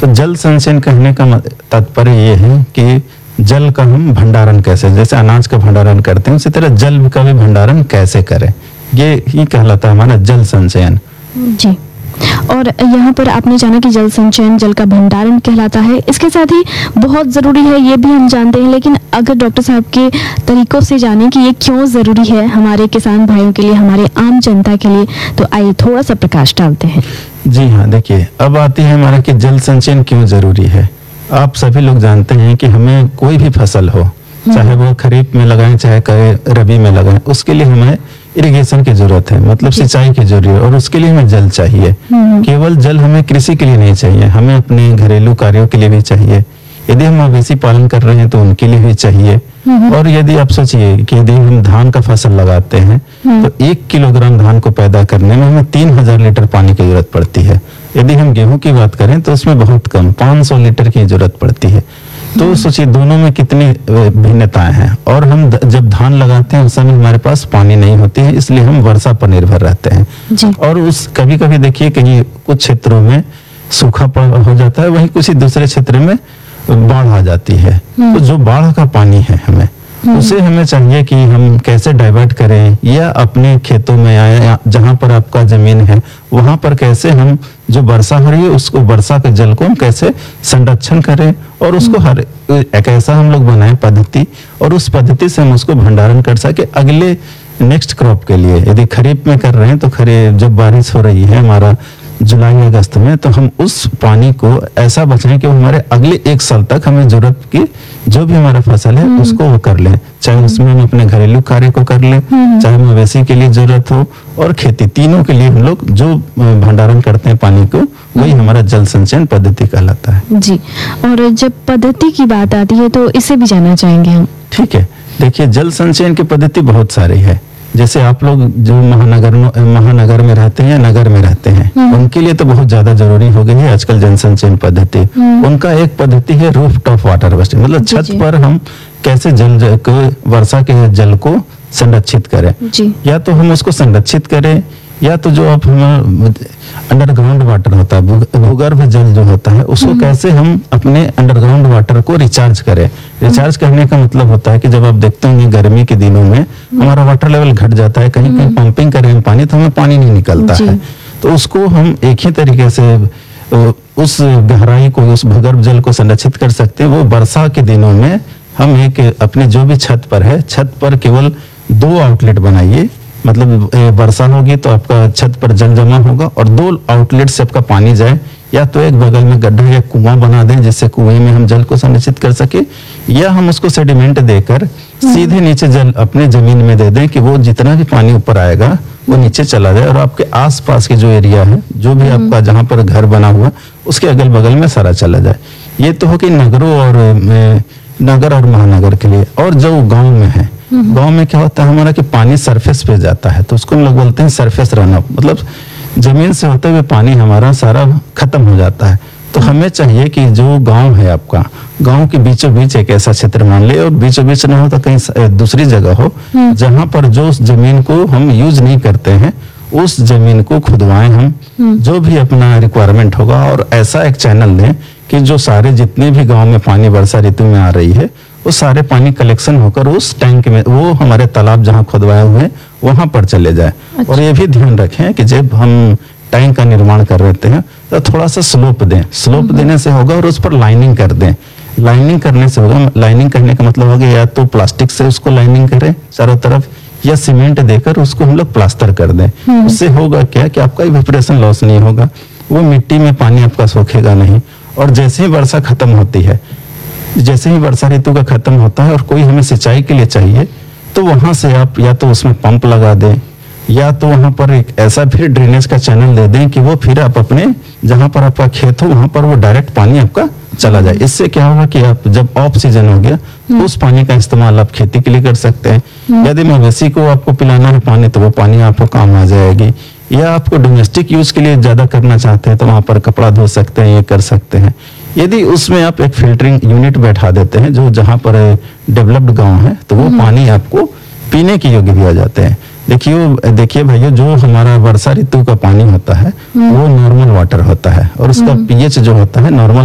तो जल संचयन कहने का तात्पर्य ये है कि जल का हम भंडारण कैसे, जैसे अनाज का भंडारण करते हैं उसी तरह जल का भी भंडारण कैसे करें, ये ही कहलाता है हमारा जल संचयन। जी, और यहाँ पर आपने जाना कि जल संचयन जल का भंडारण कहलाता है, इसके साथ ही बहुत ज़रूरी है ये भी हम जानते हैं, लेकिन अगर डॉक्टर साहब के तरीकों से जानें कि ये क्यों ज़रूरी है हमारे किसान भाइयों के लिए, हमारे आम जनता के लिए, तो आइए थोड़ा सा प्रकाश डालते हैं। जी हाँ, देखिए अब आती है हमारा कि जल संचयन क्यों ज़रूरी है। आप सभी लोग जानते हैं कि हमें कोई भी फसल हो, चाहे वो खरीफ में लगाएं चाहे रबी में लगाएं, उसके लिए हमें इरिगेशन की जरूरत है, मतलब सिंचाई की जरूरत है, और उसके लिए हमें जल चाहिए। केवल जल हमें कृषि के लिए नहीं चाहिए, हमें अपने घरेलू कार्यों के लिए भी चाहिए। यदि हम मवेशी पालन कर रहे हैं तो उनके लिए भी चाहिए। और यदि आप सोचिए कि यदि हम धान का फसल लगाते हैं तो 1 किलोग्राम धान को पैदा करने में हमें 3000 लीटर पानी की जरूरत पड़ती है। यदि हम गेहूं की बात करें तो उसमें बहुत कम 500 लीटर की जरूरत पड़ती है। तो सोचिए दोनों में कितनी भिन्नताएं हैं। और हम जब धान लगाते हैं उस समय हमारे पास पानी नहीं होती है, इसलिए हम वर्षा पर निर्भर रहते हैं जी। और उस कभी कभी देखिए कहीं कुछ क्षेत्रों में सूखा हो जाता है, वहीं कुछ दूसरे क्षेत्र में बाढ़ आ जाती है। तो जो बाढ़ का पानी है उसे हमें चाहिए कि हम कैसे डाइवर्ट करें, या अपने खेतों में या जहाँ पर आपका जमीन है वहां पर कैसे हम जो वर्षा हो रही है उसको, वर्षा के जल को हम कैसे संरक्षण करें, और उसको हर एक ऐसा हम लोग बनाएं पद्धति, और उस पद्धति से हम उसको भंडारण कर सके अगले नेक्स्ट क्रॉप के लिए। यदि खरीफ में कर रहे हैं तो खरीफ जब बारिश हो रही है हमारा जुलाई अगस्त में, तो हम उस पानी को ऐसा बचाएं कि वो हमारे अगले 1 साल तक हमें जरूरत की जो भी हमारा फसल है उसको वो कर लें, चाहे उसमें हम अपने घरेलू कार्य को कर लें, चाहे मवेशी के लिए जरूरत हो और खेती, तीनों के लिए हम लोग जो भंडारण करते हैं पानी को, वही हमारा जल संचयन पद्धति कहलाता है। जी, और जब पद्धति की बात आती है तो इसे भी जानना चाहेंगे हम। ठीक है, देखिए जल संचयन की पद्धति बहुत सारी है। जैसे आप लोग जो महानगर में रहते हैं या नगर में रहते हैं उनके लिए तो बहुत ज्यादा जरूरी हो गई है आजकल जल संचयन पद्धति। उनका एक पद्धति है रूफ टॉप वाटर हार्वेस्टिंग, मतलब छत पर हम कैसे जल को, वर्षा के जल को संरक्षित करें। या तो हम उसको संरक्षित करें, या तो जो आप हम अंडरग्राउंड वाटर होता है, भूगर्भ जल जो होता है, उसको कैसे हम अपने अंडरग्राउंड वाटर को रिचार्ज करें। रिचार्ज करने का मतलब होता है कि जब आप देखते होंगे गर्मी के दिनों में हमारा वाटर लेवल घट जाता है, कहीं कहीं पंपिंग करें हम पानी तो हमें पानी नहीं निकलता है, तो उसको हम एक ही तरीके से उस गहराई को, उस भूगर्भ जल को संरक्षित कर सकते हैं। वो वर्षा के दिनों में हम एक अपने जो भी छत पर है, छत पर केवल 2 आउटलेट बनाइए, मतलब वर्षा होगी तो आपका छत पर जल जमा होगा और 2 आउटलेट से आपका पानी जाए, या तो एक बगल में गड्ढा या कुआं बना दें जिससे कुएं में हम जल को संरक्षित कर सके, या हम उसको सेडिमेंट देकर सीधे नीचे जल अपने जमीन में दे दें कि वो जितना भी पानी ऊपर आएगा वो नीचे चला जाए और आपके आसपास के जो एरिया है, जो भी आपका जहाँ पर घर बना हुआ उसके अगल बगल में सारा चला जाए। ये तो हो कि नगर और महानगर के लिए। और जो गाँव में है, गांव में क्या होता है हमारा कि पानी सरफेस पे जाता है, तो उसको हम लोग बोलते हैं सरफेस रन अप, मतलब जमीन से होते हुए पानी हमारा सारा खत्म हो जाता है। तो हमें चाहिए कि जो गांव है आपका, गांव के बीचों बीच एक ऐसा क्षेत्र मान ले, और बीचों बीच ना हो तो कहीं दूसरी जगह हो जहां पर जो उस जमीन को हम यूज नहीं करते हैं उस जमीन को खुदवाएं हम, जो भी अपना रिक्वायरमेंट होगा, और ऐसा एक चैनल दें कि जो सारे जितने भी गाँव में पानी वर्षा ऋतु में आ रही है वो सारे पानी कलेक्शन होकर उस टैंक में, वो हमारे तालाब जहाँ खुदवाए हुए हैं वहां पर चले जाए। अच्छा। और ये भी ध्यान रखें कि जब हम टैंक का निर्माण कर रहे हैं तो थोड़ा सा स्लोप दें, स्लोप देने से होगा, और उस पर लाइनिंग कर दें। लाइनिंग करने से होगा, लाइनिंग करने का मतलब होगा या तो प्लास्टिक से उसको लाइनिंग करें चारों तरफ, या सीमेंट देकर उसको हम लोग प्लास्टर कर दें। उससे होगा क्या कि आपका इवेपोरेशन लॉस नहीं होगा, वो मिट्टी में पानी आपका सोखेगा नहीं। और जैसे ही वर्षा खत्म होती है, जैसे ही वर्षा ऋतु का खत्म होता है और कोई हमें सिंचाई के लिए चाहिए, तो वहां से आप या तो उसमें पंप लगा दें, या तो वहां पर एक ऐसा फिर ड्रेनेज का चैनल दे दें कि वो फिर आप अपने जहां पर आपका खेत हो वहां पर वो डायरेक्ट पानी आपका चला जाए। इससे क्या होगा कि आप जब ऑफ सीजन हो गया तो उस पानी का इस्तेमाल आप खेती के लिए कर सकते हैं। यदि मवेशी को आपको पिलाना है पानी तो वो पानी आपको काम आ जाएगी, या आपको डोमेस्टिक यूज के लिए ज्यादा करना चाहते हैं तो वहां पर कपड़ा धो सकते हैं, ये कर सकते हैं। यदि उसमें आप एक फिल्टरिंग यूनिट बैठा देते हैं जो जहां पर डेवलप्ड गांव है, तो वो पानी आपको पीने के योग्य भी आ जाते हैं। देखिए भैया, जो हमारा वर्षा ऋतु का पानी होता है वो नॉर्मल वाटर होता है, और उसका पीएच जो होता है नॉर्मल